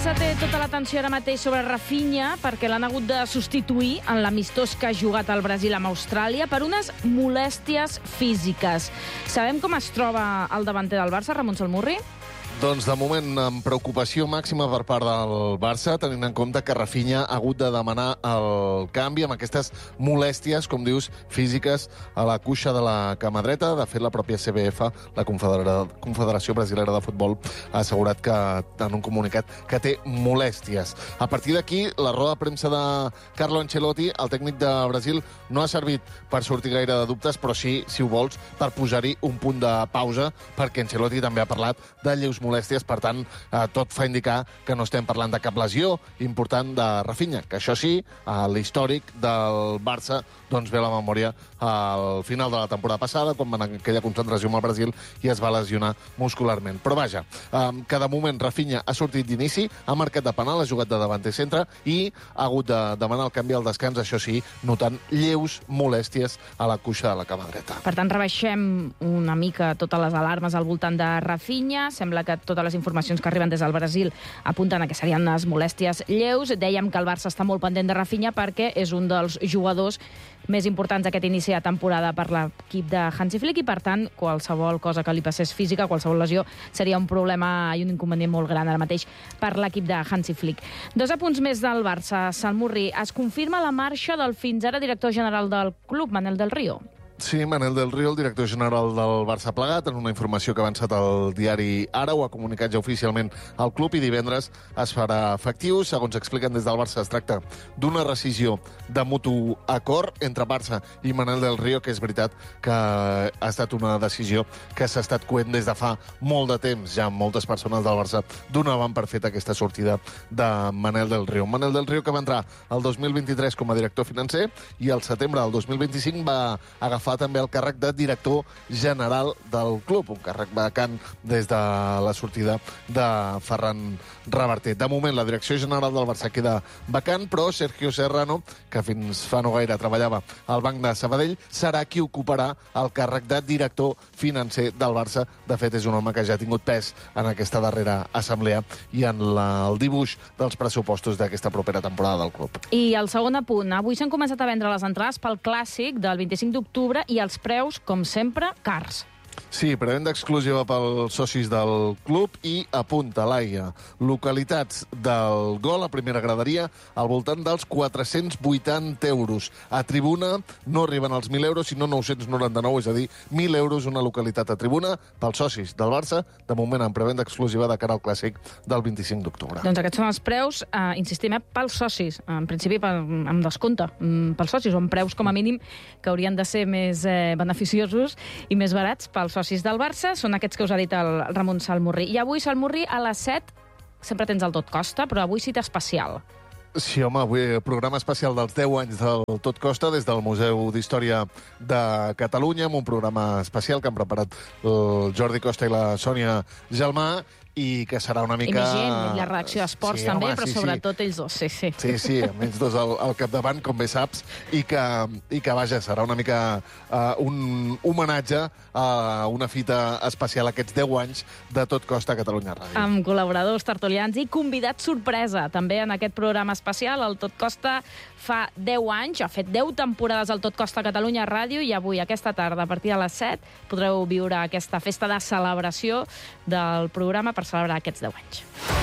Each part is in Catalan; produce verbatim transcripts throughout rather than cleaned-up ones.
Barça té tota l'atenció ara mateix sobre Rafinha perquè l'han hagut de substituir en l'amistós que ha jugat al Brasil amb Austràlia per unes molèsties físiques. Sabem com es troba el davanter del Barça, Ramon Salmurri? Doncs, de moment, amb preocupació màxima per part del Barça, tenint en compte que Rafinha ha hagut de demanar el canvi amb aquestes molèsties, com dius, físiques a la cuixa de la cama dreta. De fet, la pròpia C B F, la Confederació Brasilera de Futbol, ha assegurat que, en un comunicat, que té molèsties. A partir d'aquí, la roda de premsa de Carlo Ancelotti, el tècnic de Brasil, no ha servit per sortir gaire de dubtes, però sí, si ho vols, per posar-hi un punt de pausa, perquè Ancelotti també ha parlat de lleus molèsties, per tant, eh, tot fa indicar que no estem parlant de cap lesió important de Rafinha, que això sí, a l'històric del Barça doncs ve a la memòria al final de la temporada passada, quan va anar aquella concentració amb el Brasil i es va lesionar muscularment. Però vaja, eh, que de moment Rafinha ha sortit d'inici, ha marcat de penal, ha jugat de davanter centre i ha hagut de demanar el canvi al descans, això sí, notant lleus molèsties a la cuixa de la cama dreta. Per tant, rebaixem una mica totes les alarmes al voltant de Rafinha. Sembla que totes les informacions que arriben des del Brasil apunten a que serien unes molèsties lleus. Dèiem que el Barça està molt pendent de Rafinha perquè és un dels jugadors més importants d'aquest inici de temporada per l'equip de Hansi Flick i, per tant, qualsevol cosa que li passés física, qualsevol lesió, seria un problema i un inconvenient molt gran ara mateix per l'equip de Hansi Flick. Dos apunts més del Barça. Salmurri, es confirma la marxa del fins ara director general del club, Manel del Río. Sí, Manel del Río, el director general del Barça plegat, en una informació que ha avançat al diari Ara, ho ha comunicat ja oficialment al club i divendres es farà efectiu. Segons expliquen des del Barça, es tracta d'una rescissió de mutu acord entre Barça i Manel del Río, que és veritat que ha estat una decisió que s'ha estat coent des de fa molt de temps. Ja moltes persones del Barça donaven per fet aquesta sortida de Manel del Río. Manel del Río, que va entrar el dos mil vint-i-tres com a director financer i al setembre del dos mil vint-i-cinc va agafar fa també el càrrec de director general del club, un càrrec vacant des de la sortida de Ferran Reverter. De moment, la direcció general del Barça queda vacant, però Sergio Serrano, que fins fa no gaire treballava al Banc de Sabadell, serà qui ocuparà el càrrec de director financer del Barça. De fet, és un home que ja ha tingut pes en aquesta darrera assemblea i en la, el dibuix dels pressupostos d'aquesta propera temporada del club. I el segon apunt. Avui s'han començat a vendre les entrades pel Clàssic del vint-i-cinc d'octubre i els preus, com sempre, cars. Sí, prevenda exclusiva pels socis del club i apunta l'Aia. Localitats del gol a primera graderia al voltant dels quatre-cents vuitanta euros. A tribuna no arriben als mil euros, sinó nou-cents noranta-nou, és a dir, mil euros una localitat a tribuna pels socis del Barça, de moment en prevenda exclusiva de cara al Clàssic del vint-i-cinc d'octubre. Doncs aquests són els preus, eh, insistim, eh, pels socis. En principi, per, amb descompte, pels socis, o amb preus com a mínim que haurien de ser més eh, beneficiosos i més barats pels socis del Barça. Són aquests que us ha dit el Ramon Salmurri. I avui, Salmurri, a les set, sempre tens el Tot Costa, però avui cita especial. Sí, home, avui programa especial dels deu anys del Tot Costa des del Museu d'Història de Catalunya, amb un programa especial que han preparat el Jordi Costa i la Sònia Gelmà, i que serà una mica... I més gent, i la redacció d'esports sí, també, home, però sí, sobretot sí. ells dos, sí, sí. Sí, sí, amb ells dos al, al capdavant, com bé saps, i que, i que vaja, serà una mica uh, un homenatge a una fita especial aquests deu anys de Tot Costa a Catalunya Ràdio. Amb col·laboradors, tertulians i convidats sorpresa, també en aquest programa especial. El Tot Costa fa deu anys, ha fet deu temporades al Tot Costa a Catalunya Ràdio, i avui, aquesta tarda, a partir de les set, podreu viure aquesta festa de celebració del programa per celebrar aquests deu anys.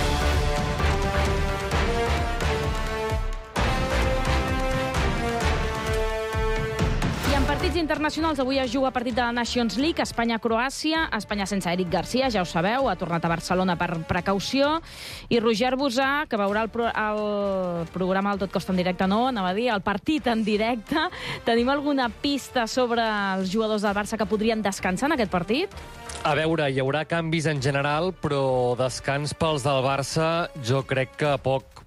I en partits internacionals, avui es juga partit de la Nations League, Espanya-Croàcia, Espanya sense Eric Garcia, ja ho sabeu, ha tornat a Barcelona per precaució, i Roger Busà, que veurà el, pro el programa del Tot Costa en directe, no, anava a dir, el partit en directe. Tenim alguna pista sobre els jugadors del Barça que podrien descansar en aquest partit? A veure, hi haurà canvis en general, però descans pels del Barça jo crec que poc,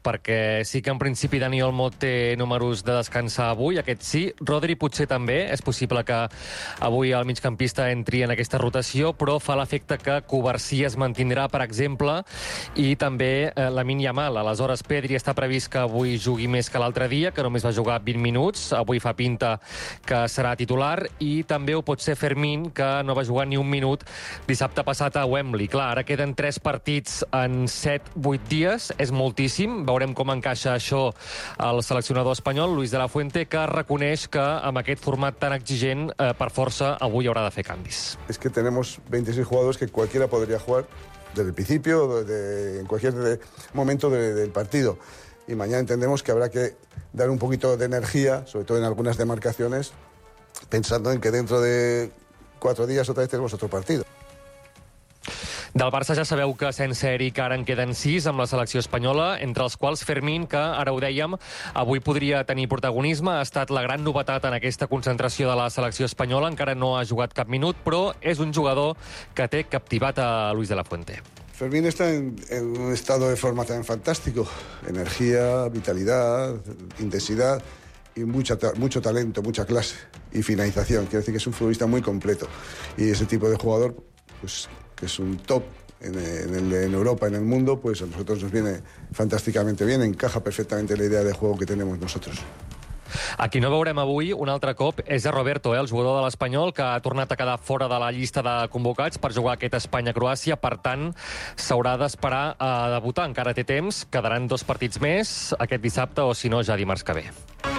perquè sí que en principi Dani Olmo té números de descansar avui, aquest sí. Rodri potser també, és possible que avui el migcampista entri en aquesta rotació, però fa l'efecte que Covarsí es mantindrà, per exemple, i també eh, Lamine Yamal. Aleshores, Pedri està previst que avui jugui més que l'altre dia, que només va jugar vint minuts. Avui fa pinta que serà titular, i també ho pot ser Fermín, que no va jugar ni un minut dissabte passat a Wembley. Clar, ara queden tres partits en set vuit dies, és moltíssim. Veurem com encaixa això el seleccionador espanyol, Luis de la Fuente, que reconeix que amb aquest format tan exigent, eh, per força, avui haurà de fer canvis. Es que tenemos veintiséis jugadores que cualquiera podría jugar desde el principio, de, en cualquier de, momento de, del partido. Y mañana entendemos que habrá que dar un poquito de energía, sobre todo en algunas demarcaciones, pensando en que dentro de cuatro días otra vez tenemos otro partido. Del Barça ja sabeu que sense Eric ara en queden sis amb la selecció espanyola, entre els quals Fermín, que ara ho dèiem, avui podria tenir protagonisme. Ha estat la gran novetat en aquesta concentració de la selecció espanyola. Encara no ha jugat cap minut, però és un jugador que té captivat a Luis de la Fuente. Fermín está en, en un estado de forma tan fantástico. Energía, vitalidad, intensidad y mucha, mucho talento, mucha clase y finalización. Quiero decir que es un futbolista muy completo. Y ese tipo de jugador, pues, que es un top en, en, en Europa, en el mundo, pues a nosotros nos viene fantásticamente bien, encaja perfectamente la idea de juego que tenemos nosotros. A qui no veurem avui un altre cop és a Roberto, eh, el jugador de l'Espanyol, que ha tornat a quedar fora de la llista de convocats per jugar aquest Espanya-Croàcia. Per tant, s'haurà d'esperar a debutar. Encara té temps, quedaran dos partits més aquest dissabte o, si no, ja dimarts que ve.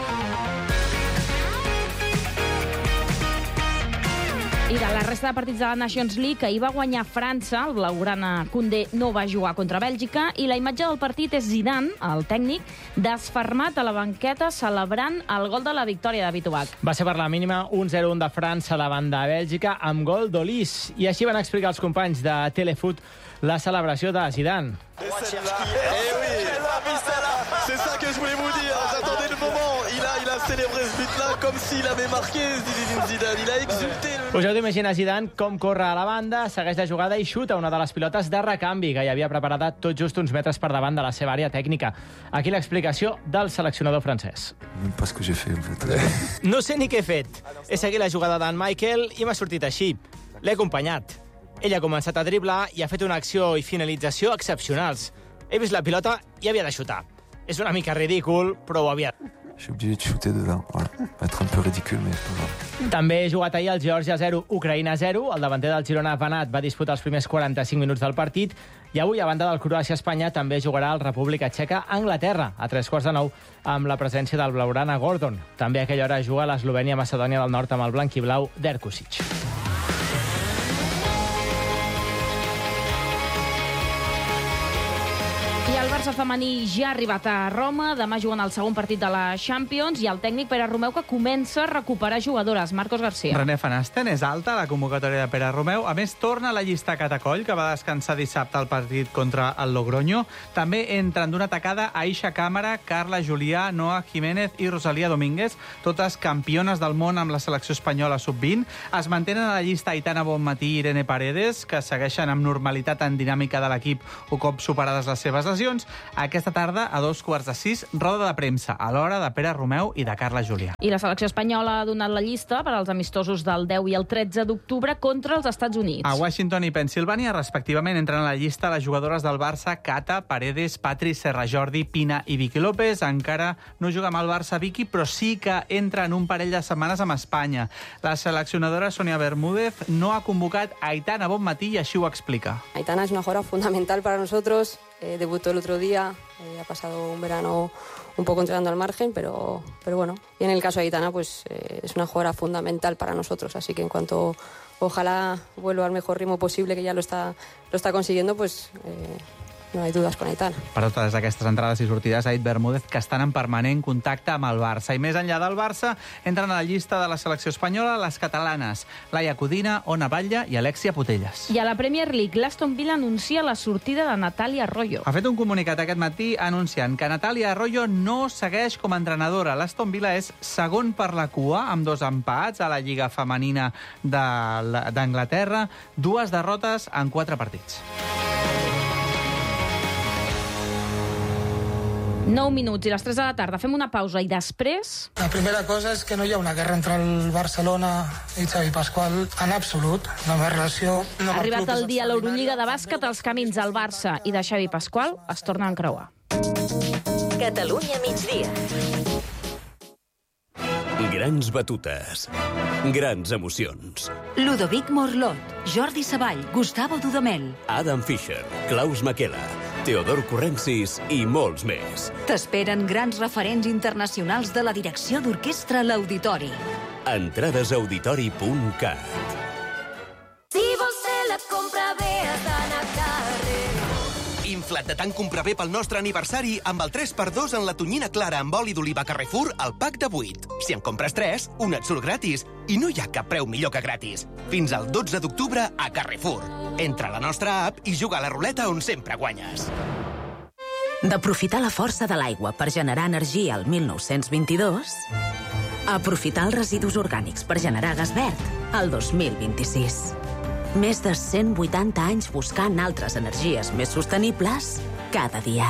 I de la resta de partits de la Nations League, que hi va guanyar França, el blaugrana Koundé no va jugar contra Bèlgica, i la imatge del partit és Zidane, el tècnic, desfermat a la banqueta celebrant el gol de la victòria de Vitovac. Va ser per la mínima un zero un de França davant de Bèlgica amb gol d'Olís. I així van explicar els companys de Telefoot la celebració de Zidane. Eh oui, c'est ça que je voulais vous dire. J'attendais le moment. Il a, il a célébré ce but-là comme s'il avait marqué Zidane. Il a exulté. Us heu d'imaginar Zidane com corre a la banda, segueix la jugada i xuta una de les pilotes de recanvi que hi havia preparada tot just uns metres per davant de la seva àrea tècnica. Aquí l'explicació del seleccionador francès. No sé ni què he fet. He seguit la jugada d'en Michael i m'ha sortit així. L'he acompanyat. Ell ha començat a driblar i ha fet una acció i finalització excepcionals. He vist la pilota i havia de xutar. És una mica ridícul, però ho havia... J'ai obligé de shooter dedans. Voilà. Va être un peu ridicule, mais c'est pas grave. També he jugat ahir al Geòrgia zero, Ucraïna zero. El davanter del Girona, Vanat, va disputar els primers quaranta-cinc minuts del partit. I avui, a banda del Croàcia-Espanya, també jugarà el República Txeca a Anglaterra, a tres quarts de nou, amb la presència del blaugrana Gordon. També a aquella hora juga l'Eslovènia-Macedònia del Nord amb el blanc i blau d'Erkusic. I el Barça femení ja ha arribat a Roma. Demà juguen el segon partit de la Champions i el tècnic Pere Romeu, que comença a recuperar jugadores. Marcos García. René Van Asten és alta a la convocatòria de Pere Romeu. A més, torna a la llista Catacoll, que va descansar dissabte al partit contra el Logroño. També entren d'una tacada Aisha Càmara, Carla Julià, Noa Jiménez i Rosalía Domínguez, totes campiones del món amb la selecció espanyola sub vint. Es mantenen a la llista Aitana Bonmatí i Irene Paredes, que segueixen amb normalitat en dinàmica de l'equip un cop superades les seves lesions. Aquesta tarda, a dos quarts de sis, roda de premsa, a l'hora de Pere Romeu i de Carla Julià. I la selecció espanyola ha donat la llista per als amistosos del deu i el tretze d'octubre contra els Estats Units. A Washington i Pennsilvània, respectivament, entren a la llista les jugadores del Barça, Cata, Paredes, Patri, Serra Jordi, Pina i Vicky López. Encara no juga amb el Barça Vicky, però sí que entra en un parell de setmanes amb Espanya. La seleccionadora Sonia Bermúdez no ha convocat a Aitana Bonmatí i així ho explica. Aitana es una jugadora fundamental para nosotros. Eh, debutó el otro día, eh, ha pasado un verano un poco entrenando al margen, pero, pero bueno. Y en el caso de Aitana, pues eh, es una jugadora fundamental para nosotros, así que en cuanto ojalá vuelva al mejor ritmo posible, que ya lo está, lo está consiguiendo, pues eh, no hay dudas con Aitana. Per totes aquestes entrades i sortides, ha dit Bermúdez que estan en permanent contacte amb el Barça. I més enllà del Barça, entren a la llista de la selecció espanyola les catalanes, Laia Codina, Ona Batlle i Alexia Putellas. I a la Premier League, l'Aston Villa anuncia la sortida de Natàlia Arroyo. Ha fet un comunicat aquest matí anunciant que Natàlia Arroyo no segueix com a entrenadora. L'Aston Villa és segon per la cua, amb dos empats a la Lliga Femenina d'Anglaterra, dues derrotes en quatre partits. nou minuts i les tres de la tarda. Fem una pausa i després... La primera cosa és que no hi ha una guerra entre el Barcelona i Xavi Pasqual en absolut. La meva relació... No ha arribat el dia a l'Eurolliga de bàsquet, els camins del Barça i de Xavi Pasqual es tornen a encreuar. Catalunya migdia. Grans batutes. Grans emocions. Ludovic Morlot, Jordi Savall, Gustavo Dudamel, Adam Fischer, Klaus Makela, Teodor Currencis i molts més. T'esperen grans referents internacionals de la direcció d'orquestra a l'Auditori. Entrades a auditori punt cat. Si vols fer la compra bé, has d'anar a carrer. Inflat de tant comprar bé pel nostre aniversari amb el tres per dos en la tonyina clara amb oli d'oliva Carrefour al pack de vuit. Si en compres tres, un et surt gratis. I no hi ha cap preu millor que gratis. Fins al dotze d'octubre a Carrefour. Entra a la nostra app i juga a la ruleta on sempre guanyes. D'aprofitar la força de l'aigua per generar energia al mil nou-cents vint-i-dos, a aprofitar els residus orgànics per generar gas verd al dos mil vint-i-sis. Més de cent vuitanta anys buscant altres energies més sostenibles cada dia.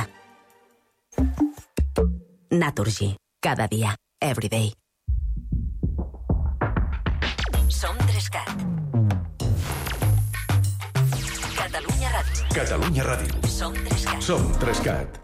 Naturgy. Cada dia. Every day. Som Trescat. Catalunya Ràdio. Catalunya Ràdio. Som Trescat. Som Trescat.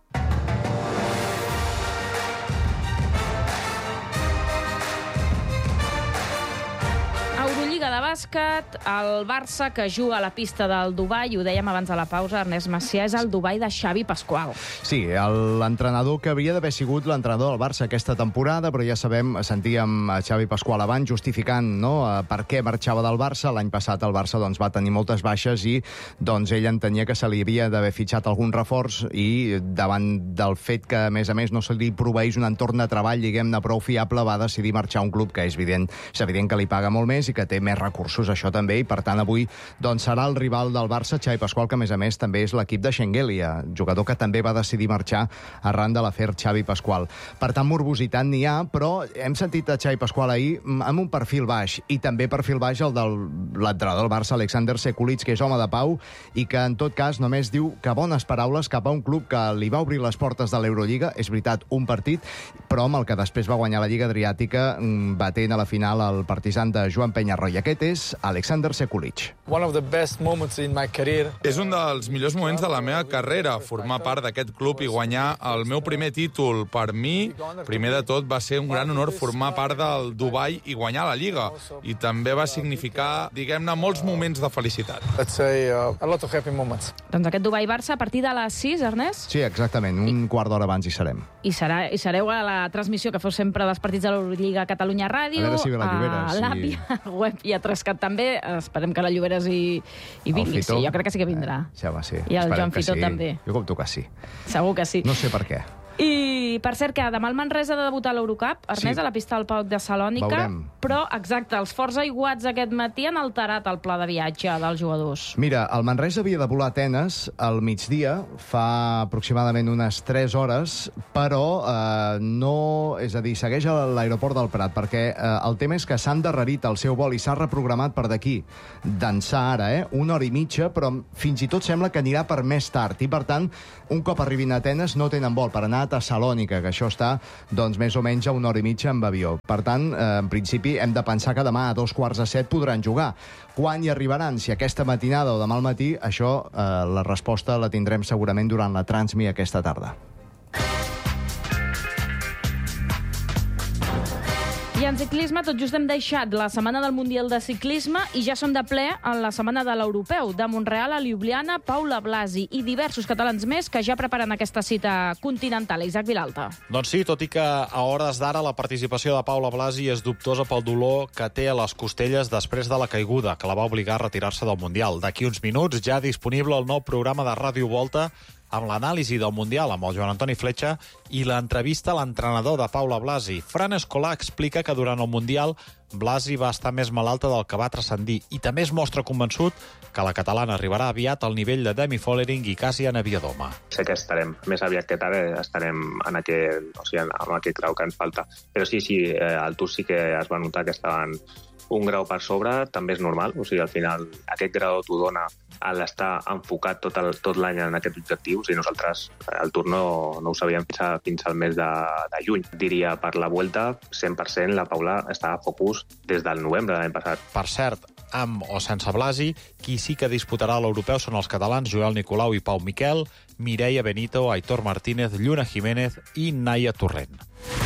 Eurolliga de bàsquet, el Barça que juga a la pista del Dubai, ho dèiem abans de la pausa, Ernest Macià, és el Dubai de Xavi Pasqual. Sí, l'entrenador que havia d'haver sigut l'entrenador del Barça aquesta temporada, però ja sabem, sentíem a Xavi Pasqual abans justificant, no?, per què marxava del Barça. L'any passat el Barça doncs, va tenir moltes baixes i doncs, ell entenia que se li havia d'haver fitxat algun reforç i davant del fet que, a més a més, no se li proveís un entorn de treball, diguem-ne, prou fiable, va decidir marxar a un club que és evident, és evident que li paga molt més i que té més recursos, això també, i per tant avui doncs, serà el rival del Barça, Xavi Pasqual, que a més a més també és l'equip de Schengelia, jugador que també va decidir marxar arran de l'afer Xavi Pasqual. Per tant, morbositat n'hi ha, però hem sentit a Xavi Pasqual ahir amb un perfil baix, i també perfil baix el de l'entrenador del Barça, Alexander Sekulic, que és home de pau i que en tot cas només diu que bones paraules cap a un club que li va obrir les portes de l'Eurolliga, és veritat, un partit, però amb el que després va guanyar la Lliga Adriàtica batent a la final el Partizan de Joan Peñarroya. Aquest és Alexander Sekulic. One of the best moments in my career. És un dels millors moments de la meva carrera, formar part d'aquest club i guanyar el meu primer títol. Per mi, primer de tot, va ser un gran honor formar part del Dubai i guanyar la Lliga. I també va significar, diguem-ne, molts moments de felicitat. Let's say uh, a lot of happy moments. Doncs aquest Dubai-Barça a partir de les sis, Ernest? Sí, exactament. Un quart d'hora abans hi serem. I, serà, i sereu a la transmissió que feu sempre dels partits de l'Eurolliga a Catalunya Ràdio, a, si la Llobera, a l'Àpia, sí. Web i a Trescat també. Esperem que la Lloberes hi, hi vingui. Sí, jo crec que sí que vindrà. Eh, ja va, sí. I el Esperem Joan Fitó sí. també. Jo com tu que sí. Segur que sí. No sé per què. I, per cert, que demà el Manresa ha de debutar a l'Eurocup, Ernest, sí. a la pista del Pau de Salònica. Veurem. Però, exacte, els forts aiguats aquest matí han alterat el pla de viatge dels jugadors. Mira, el Manresa havia de volar a Atenes al migdia, fa aproximadament unes tres hores, però eh, no... És a dir, segueix a l'aeroport del Prat, perquè eh, el tema és que s'han darrerit el seu vol i s'ha reprogramat per d'aquí d'ençà ara, eh? Una hora i mitja, però fins i tot sembla que anirà per més tard. I, per tant, un cop arribin a Atenes no tenen vol per anar a Tessalònica, que això està doncs, més o menys a una hora i mitja amb avió. Per tant, eh, en principi, hem de pensar que demà a dos quarts de set podran jugar. Quan hi arribaran? Si aquesta matinada o demà al matí, això, eh, la resposta la tindrem segurament durant la Transmi aquesta tarda. I en ciclisme, tot just hem deixat la setmana del Mundial de Ciclisme i ja som de ple en la setmana de l'Europeu. De Montreal a Ljubljana, Paula Blasi i diversos catalans més que ja preparen aquesta cita continental. Isaac Vilalta. Doncs sí, tot i que a hores d'ara la participació de Paula Blasi és dubtosa pel dolor que té a les costelles després de la caiguda, que la va obligar a retirar-se del Mundial. D'aquí uns minuts ja disponible el nou programa de Ràdio Volta amb l'anàlisi del Mundial amb el Joan Antoni Fletxa i l'entrevista a l'entrenador de Paula Blasi. Fran Escolà explica que durant el Mundial Blasi va estar més malalta del que va transcendir i també es mostra convençut que la catalana arribarà aviat al nivell de Demi Follering i Cassian Abiadoma. Sé que estarem, més aviat que tard estarem en aquest, o sigui, en aquest grau que ens falta. Però sí, sí, al Tour sí que es va notar que estaven un grau per sobre, també és normal, o sigui, al final aquest grau t'ho dona a l'estar enfocat tot, el, tot l'any en aquests objectius, i nosaltres el Tour no, no ho sabíem fins, a, fins al mes de, de juny. Diria, per la Vuelta, cent per cent la Paula està a focus des del novembre de l'any passat. Per cert, amb o sense Blasi, qui sí que disputarà l'europeu són els catalans Joel Nicolau i Pau Miquel, Mireia Benito, Aitor Martínez, Lluna Jiménez i Naia Torrent.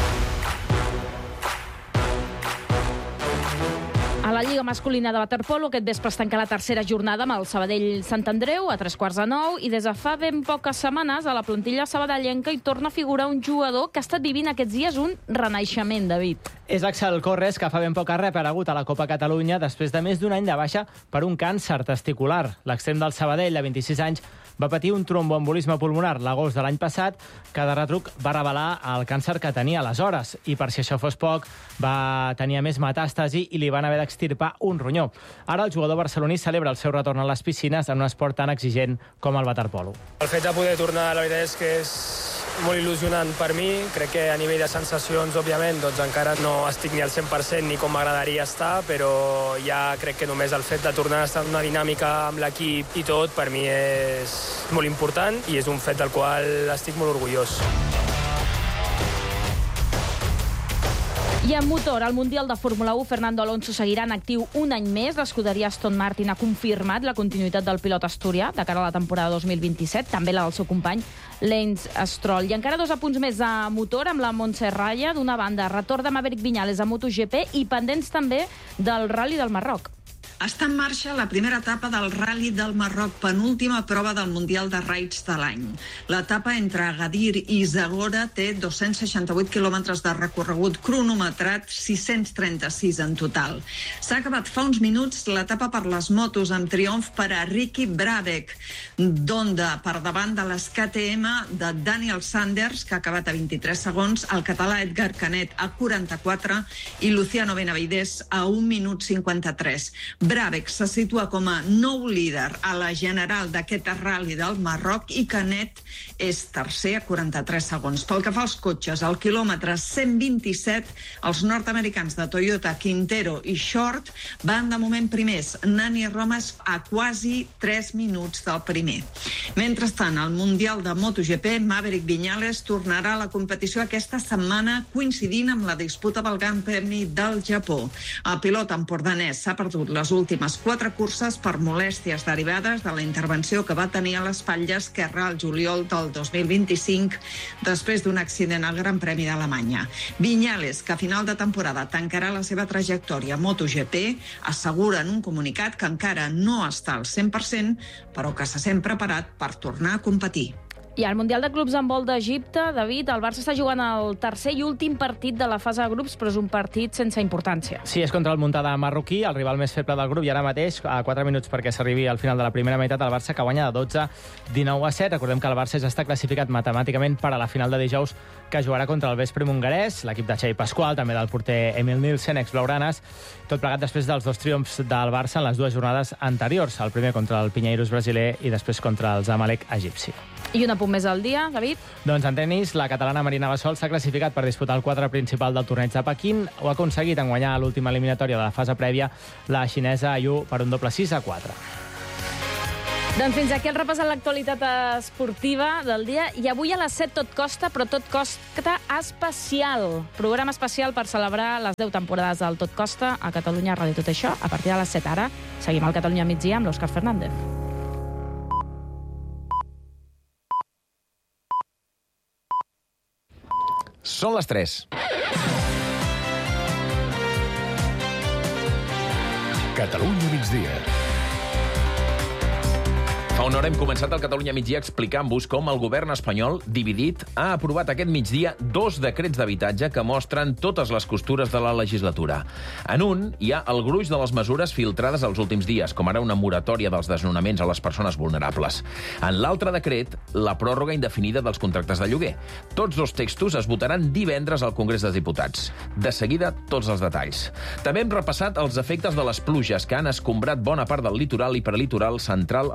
A la Lliga masculina de waterpolo aquest vespre es tanca la tercera jornada amb el Sabadell Sant Andreu a tres quarts de nou, i des de fa ben poques setmanes a la plantilla sabadellenca hi torna a figurar un jugador que ha estat vivint aquests dies un renaixement, David. És Axel Corres, que fa ben poc ha reaparegut a la Copa Catalunya després de més d'un any de baixa per un càncer testicular. L'extrem del Sabadell, de vint-i-sis anys, va patir un tromboembolisme pulmonar l'agost de l'any passat, que de retruc va revelar el càncer que tenia aleshores. I per si això fos poc, va tenir més metàstasi i li van haver d'extirpar un ronyó. Ara el jugador barceloní celebra el seu retorn a les piscines en un esport tan exigent com el waterpolo. El fet de poder tornar, la veritat és que és molt il·lusionant per mi. Crec que a nivell de sensacions, òbviament, doncs encara no estic ni al cent per cent ni com m'agradaria estar, però ja crec que només el fet de tornar a estar en una dinàmica amb l'equip i tot, per mi és molt important i és un fet del qual estic molt orgullós. I en motor, al Mundial de Fórmula u, Fernando Alonso seguirà en actiu un any més. L'escuderia Aston Martin ha confirmat la continuïtat del pilot asturià de cara a la temporada dos mil vint-i-set, també la del seu company Lance Stroll. I encara dos apunts més de motor amb la Montse Raya. D'una banda, retorn de Maverick Viñales a MotoGP i pendents també del Rally del Marroc. Està en marxa la primera etapa del Rally del Marroc, penúltima prova del Mundial de Raids de l'any. L'etapa entre Agadir i Zagora té dos-cents seixanta-vuit quilòmetres de recorregut cronometrat, sis-cents trenta-sis en total. S'ha acabat fa uns minuts l'etapa per les motos amb triomf per a Ricky Brabec, d'Honda per davant de les K T M de Daniel Sanders, que ha acabat a vint-i-tres segons, el català Edgar Canet a quaranta-quatre i Luciano Benavides a un minut cinquanta-tres. Brabec se situa com a nou líder a la general d'aquest Rally del Marroc i Canet és tercer a quaranta-tres segons. Pel que fa als cotxes, al quilòmetre cent vint-i-set, els nord-americans de Toyota, Quintero i Short van de moment primers. Nani Romas a quasi tres minuts del primer. Mentrestant, al Mundial de MotoGP, Maverick Viñales tornarà a la competició aquesta setmana coincidint amb la disputa del Gran Premi del Japó. El pilot empordanès s'ha perdut les últimes quatre curses per molèsties derivades de la intervenció que va tenir a l'espatlla esquerra al juliol del dos mil vint-i-cinc després d'un accident al Gran Premi d'Alemanya. Viñales, que a final de temporada tancarà la seva trajectòria a MotoGP, assegura en un comunicat que encara no està al cent per cent, però que se sent preparat per tornar a competir. I al Mundial de Clubs d'handbol d'Egipte, David, el Barça està jugant el tercer i últim partit de la fase de grups, però és un partit sense importància. Sí, és contra el Muntada marroquí, el rival més feble del grup, i ara mateix, a quatre minuts perquè s'arribi al final de la primera meitat, el Barça que guanya de dotze dinou a set. Recordem que el Barça ja està classificat matemàticament per a la final de dijous, que jugarà contra el Vespre hongarès, l'equip de Xavi Pasqual, també del porter Emil Nielsen, ex-blaugranes, tot plegat després dels dos triomfs del Barça en les dues jornades anteriors, el primer contra el Pinheiros brasiler i després contra el Zamalek egipci. I un apunt més al dia, David? Doncs en tenis, la catalana Marina Gasol s'ha classificat per disputar el quadre principal del torneig de Pequín. Ho ha aconseguit en guanyar l'última eliminatòria de la fase prèvia la xinesa Yu per un doble sis a quatre. Doncs fins aquí el repàs a l'actualitat esportiva del dia. I avui a les set tot costa, però tot costa especial. Programa especial per celebrar les deu temporades del Tot Costa a Catalunya Ràdio. Tot això a partir de les set ara. Seguim al Catalunya migdia amb l'Òscar Fernández. Són les tres. Catalunya migdia. Fa una hora hem començat el Catalunya migdia explicant-vos com el govern espanyol, dividit, ha aprovat aquest migdia dos decrets d'habitatge que mostren totes les costures de la legislatura. En un, hi ha el gruix de les mesures filtrades els últims dies, com ara una moratòria dels desnonaments a les persones vulnerables. En l'altre decret, la pròrroga indefinida dels contractes de lloguer. Tots dos textos es votaran divendres al Congrés dels Diputats. De seguida, tots els detalls. També hem repassat els efectes de les pluges que han escombrat bona part del litoral i prelitoral central a les últimes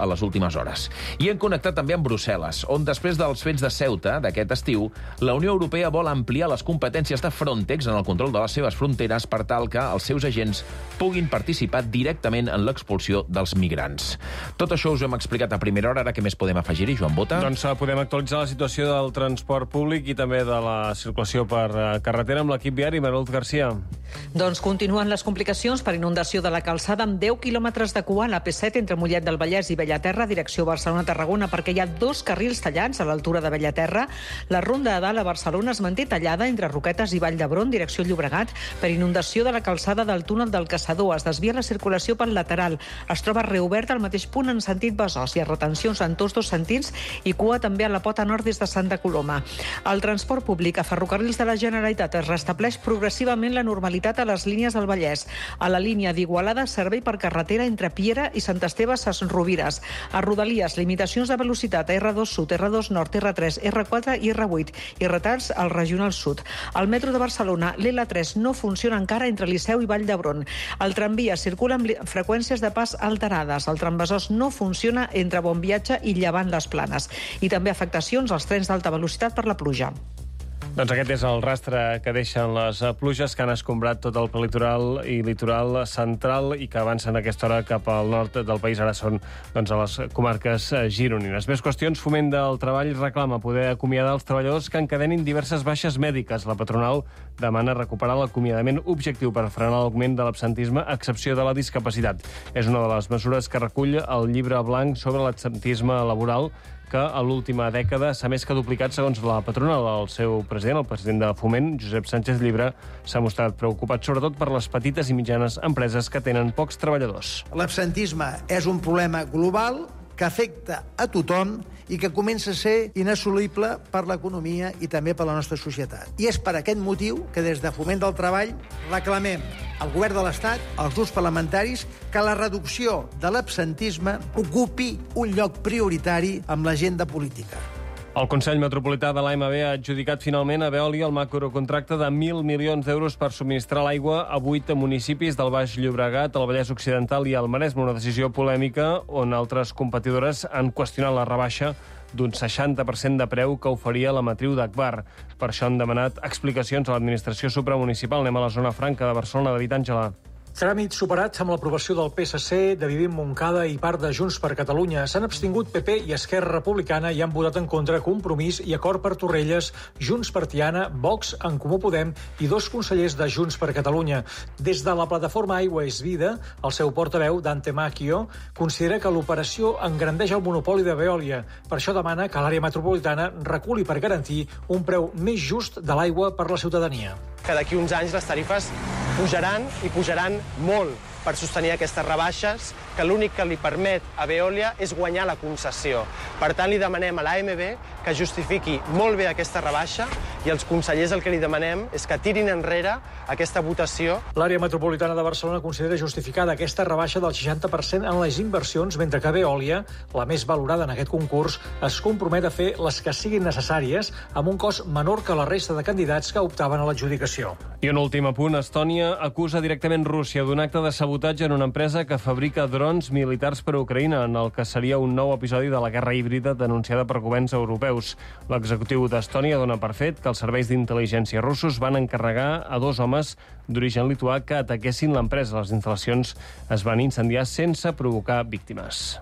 últimes hores. I hem connectat també amb Brussel·les, on després dels fets de Ceuta d'aquest estiu, la Unió Europea vol ampliar les competències de Frontex en el control de les seves fronteres per tal que els seus agents puguin participar directament en l'expulsió dels migrants. Tot això us ho hem explicat a primera hora. Ara què més podem afegir-hi, Joan Bota? Doncs podem actualitzar la situació del transport públic i també de la circulació per carretera amb l'equip viari. Marolf Garcia. Doncs continuen les complicacions per inundació de la calçada amb deu quilòmetres de cua a la P set entre Mollet del Vallès i Bellaterra, direcció Barcelona-Tarragona, perquè hi ha dos carrils tallats a l'altura de Bellaterra. La ronda de dalt a Barcelona es manté tallada entre Roquetes i Vall d'Hebron, direcció Llobregat, per inundació de la calçada del túnel del Caçador. Es desvia la circulació pel lateral. Es troba reobert al mateix punt en sentit Besòs. Hi ha retencions en tots dos sentits i cua també a la pota nord des de Santa Coloma. El transport públic a Ferrocarrils de la Generalitat es restableix progressivament la normalitat a les línies del Vallès. A la línia d'Igualada, servei per carretera entre Piera i Sant Esteve Ses Rovires. A Rodalies, limitacions de velocitat a R dos Sud, R dos Nord, R tres, R quatre i R vuit i retards al Regional Sud. Al metro de Barcelona, l'L tres no funciona encara entre Liceu i Vall d'Hebron. El tramvia circula amb freqüències de pas alterades. El tramvesòs no funciona entre Bon Viatge i Llevant les Planes. I també afectacions als trens d'alta velocitat per la pluja. Doncs aquest és el rastre que deixen les pluges que han escombrat tot el prelitoral i litoral central i que avancen a aquesta hora cap al nord del país. Ara són doncs, a les comarques gironines. Més qüestions. Foment del Treball reclama poder acomiadar els treballadors que encadenin diverses baixes mèdiques. La patronal demana recuperar l'acomiadament objectiu per frenar l'augment de l'absentisme a excepció de la discapacitat. És una de les mesures que recull el llibre blanc sobre l'absentisme laboral que a l'última dècada s'ha més que duplicat segons la patronal. El seu president, el president de Foment, Josep Sánchez Llibre, s'ha mostrat preocupat sobretot per les petites i mitjanes empreses que tenen pocs treballadors. L'absentisme és un problema global que afecta a tothom i que comença a ser inassolible per l'economia i també per la nostra societat. I és per aquest motiu que des de Foment del Treball reclamem al Govern de l'Estat, als grups parlamentaris, que la reducció de l'absentisme ocupi un lloc prioritari amb l'agenda política. El Consell Metropolità de l'A M B ha adjudicat finalment a Veolia el macrocontracte de mil milions d'euros per subministrar l'aigua a vuit municipis del Baix Llobregat, el Vallès Occidental i el Maresme, una decisió polèmica on altres competidores han qüestionat la rebaixa d'un seixanta per cent de preu que oferia la matriu d'Agbar. Per això han demanat explicacions a l'administració supramunicipal. Anem a la zona franca de Barcelona, David Àngela. Tràmits superats amb l'aprovació del P S C, de Vivim Montcada i part de Junts per Catalunya. S'han abstingut P P i Esquerra Republicana i han votat en contra Compromís i Acord per Torrelles, Junts per Tiana, Vox, En Comú Podem i dos consellers de Junts per Catalunya. Des de la plataforma Aigua és Vida, el seu portaveu, Dante Macchio, considera que l'operació engrandeix el monopoli de Veolia. Per això demana que l'àrea metropolitana reculi per garantir un preu més just de l'aigua per la ciutadania. Que d'aquí uns anys les tarifes pujaran i pujaran molt per sostenir aquestes rebaixes, que l'únic que li permet a Veolia és guanyar la concessió. Per tant, li demanem a l'A M B que justifiqui molt bé aquesta rebaixa i els consellers el que li demanem és que tirin enrere aquesta votació. L'àrea metropolitana de Barcelona considera justificada aquesta rebaixa del seixanta per cent en les inversions, mentre que Veolia, la més valorada en aquest concurs, es compromet a fer les que siguin necessàries amb un cost menor que la resta de candidats que optaven a l'adjudicació. I un últim apunt. Estònia acusa directament Rússia d'un acte de sabotatge en una empresa que fabrica drons militars per a Ucraïna, en el que seria un nou episodi de la guerra híbrida denunciada per governs europeus. L'executiu d'Estònia dona per fet que els serveis d'intel·ligència russos van encarregar a dos homes d'origen lituà que ataquessin l'empresa. Les instal·lacions es van incendiar sense provocar víctimes.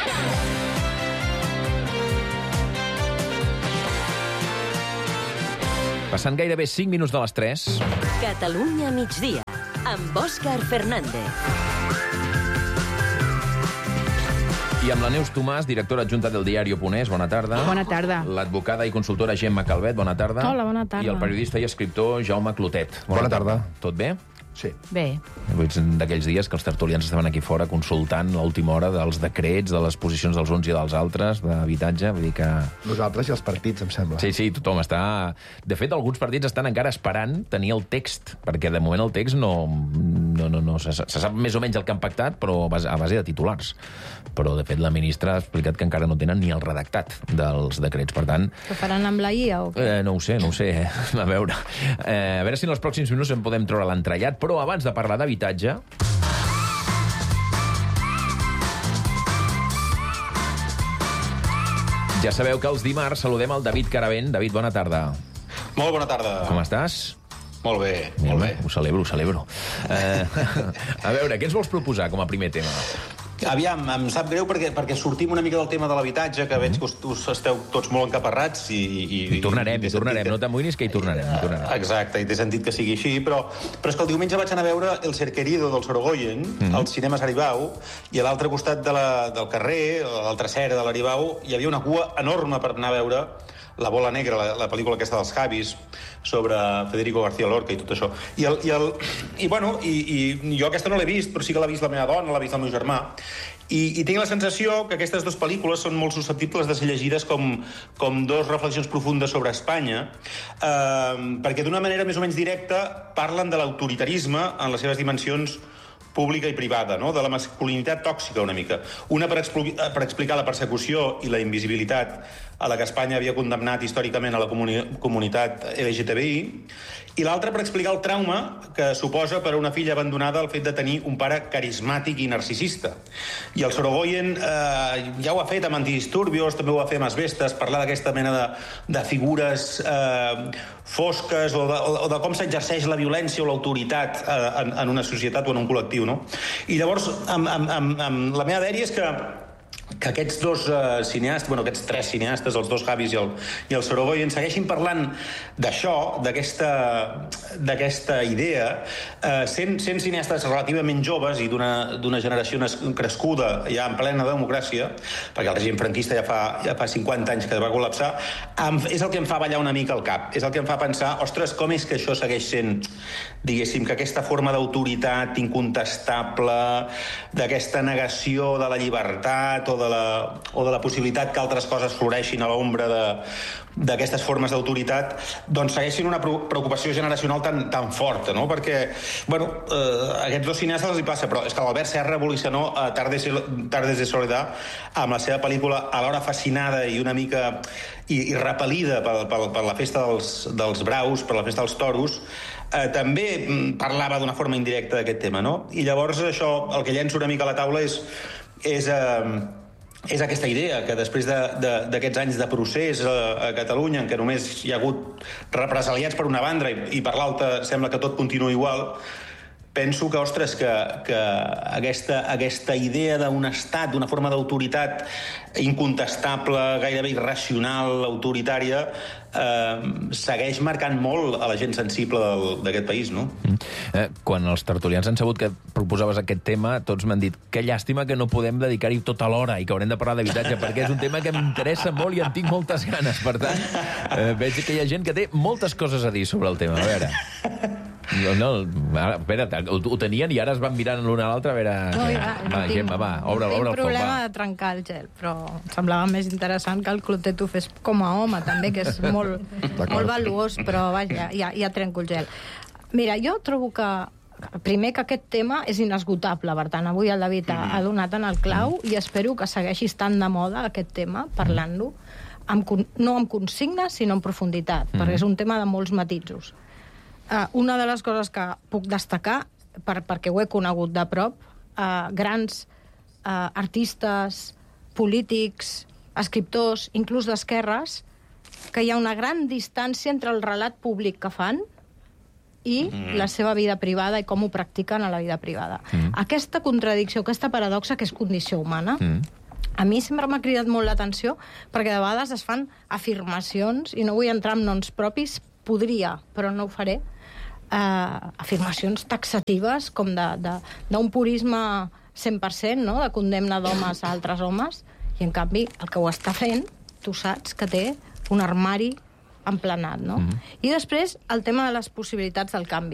Passant gairebé cinc minuts de les tres. Catalunya migdia, amb Òscar Fernández. I amb la Neus Tomàs, directora adjunta del diario.es, bona tarda. Bona tarda. L'advocada i consultora Gemma Calvet, bona tarda. Hola, bona tarda. I el periodista i escriptor Jaume Clotet. Bona, bona tarda. Tot bé? Sí. Bé. Ets d'aquells dies que els tertulians estaven aquí fora consultant l'última hora dels decrets, de les posicions dels uns i dels altres, d'habitatge, vull dir que... Nosaltres i els partits, em sembla. Sí, sí, tothom està... De fet, alguns partits estan encara esperant tenir el text, perquè de moment el text no... no, no, no se, se sap més o menys el que han pactat, però a base de titulars. Però, de fet, la ministra ha explicat que encara no tenen ni el redactat dels decrets, per tant... Que faran amb la I A o què? Eh, no ho sé, no ho sé, eh? A veure. Eh, a veure si en els pròxims minuts en podem treure l'entrellat, però abans de parlar d'habitatge... Ja sabeu que els dimarts saludem el David Caravent. David, bona tarda. Molt bona tarda. Com estàs? Molt bé, molt bé. Ho celebro, ho celebro. Uh, a veure, què ens vols proposar com a primer tema? Aviam, em sap greu perquè, perquè sortim una mica del tema de l'habitatge, que veig que us, us esteu tots molt encaparrats i... I, I tornarem, i, i tornarem, que... no t'amoïnis que hi tornarem, hi tornarem. Exacte, i té sentit que sigui així, però, però és que el diumenge vaig anar a veure El Ser Querido del Sorogoyen, mm -hmm. als cinemes Aribau, i a l'altre costat de la, del carrer, a l'altra cera de l'Aribau, hi havia una cua enorme per anar a veure La Bola Negra, la, la pel·lícula aquesta dels Javis, sobre Federico García Lorca i tot això. I, el, i, el, i, bueno, i, i jo aquesta no l'he vist, però sí que l'ha vist la meva dona, l'ha vist el meu germà. I, I tinc la sensació que aquestes dues pel·lícules són molt susceptibles de ser llegides com, com dos reflexions profundes sobre Espanya, eh, perquè d'una manera més o menys directa parlen de l'autoritarisme en les seves dimensions pública i privada, no? De la masculinitat tòxica una mica. Una per, expli per explicar la persecució i la invisibilitat a la que Espanya havia condemnat històricament a la comuni comunitat L G T B I, i l'altra per explicar el trauma que suposa per a una filla abandonada el fet de tenir un pare carismàtic i narcisista. I el Sorogoyen eh, ja ho ha fet amb Antidisturbios, també ho va fer amb Asbestes, parlar d'aquesta mena de, de figures eh, fosques o de, o de com s'exerceix la violència o l'autoritat eh, en, en una societat o en un col·lectiu, no? I llavors, amb, amb, amb, amb la meva dèria és que que aquests dos uh, cineastes, bueno, aquests tres cineastes, els dos Javis i el, i el Sorogoyen, segueixin parlant d'això, d'aquesta idea, uh, sent, sent cineastes relativament joves i d'una generació crescuda ja en plena democràcia, perquè el règim franquista ja fa, ja fa cinquanta anys que va col·lapsar, em, és el que em fa ballar una mica el cap, és el que em fa pensar, ostres, com és que això segueix sent, diguéssim, que aquesta forma d'autoritat incontestable, d'aquesta negació de la llibertat o de la, o de la possibilitat que altres coses floreixin a l'ombra d'aquestes formes d'autoritat, doncs segueixin una preocupació generacional tan, tan forta, no? Perquè, bueno, eh, a aquests dos cineastes els hi passa, però és que l'Albert Serra evolucionó a Tardes, Tardes de Soledad amb la seva pel·lícula alhora fascinada i una mica i, i repel·lida per, per, per la festa dels, dels braus, per la festa dels toros, eh, també parlava d'una forma indirecta d'aquest tema, no? I llavors això, el que llenço una mica a la taula és és, eh, és aquesta idea que després d'aquests de, de, anys de procés a, a Catalunya, en què només hi ha hagut represaliats per una banda i, i per l'altra sembla que tot continua igual, penso que, ostres, que, que aquesta, aquesta idea d'un estat, d'una forma d'autoritat incontestable, gairebé irracional, autoritària, eh, segueix marcant molt a la gent sensible d'aquest país, no? Mm. Eh, quan els tertulians han sabut que proposaves aquest tema, tots m'han dit que llàstima que no podem dedicar-hi tota l'hora i que haurem de parlar d'habitatge, perquè és un tema que m'interessa molt i en tinc moltes ganes. Per tant, eh, veig que hi ha gent que té moltes coses a dir sobre el tema. A veure... No, no, ara, espera't, ho, ho tenien i ara es van mirant l'un a l'altre a veure... No, ja, va, no tinc, Gemma, va, obre, no obre el foc, va. tinc problema de trencar el gel, però em semblava més interessant que el Clotet ho fes com a home, també, que és molt, molt valuós, però vaja, ja, ja trenco el gel. Mira, jo trobo que primer que aquest tema és inesgotable, per tant, avui el David ha, ha donat en el clau i espero que segueixi estant de moda aquest tema, parlant-lo, amb, no amb consignes, sinó en profunditat, mm. perquè és un tema de molts matisos. Uh, una de les coses que puc destacar, per, perquè ho he conegut de prop, uh, grans uh, artistes, polítics, escriptors, inclús d'esquerres, que hi ha una gran distància entre el relat públic que fan i mm. la seva vida privada i com ho practiquen a la vida privada. Mm. Aquesta contradicció, aquesta paradoxa que és condició humana, mm. a mi sempre m'ha cridat molt l'atenció, perquè de vegades es fan afirmacions, i no vull entrar en noms propis, podria, però no ho faré, Uh, afirmacions taxatives com d'un purisme cent per cent, no? De condemna d'homes a altres homes, i en canvi el que ho està fent, tu saps que té un armari emplenat, no? Mm-hmm. I després el tema de les possibilitats del canvi.